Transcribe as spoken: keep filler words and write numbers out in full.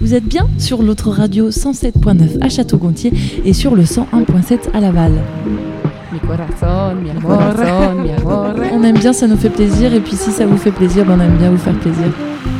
Vous êtes bien sur l'autre radio cent sept virgule neuf à Château-Gontier et sur le cent un virgule sept à Laval. Mi corazón, mi amor, mi amor. On aime bien, ça nous fait plaisir, et puis si ça vous fait plaisir, ben on aime bien vous faire plaisir.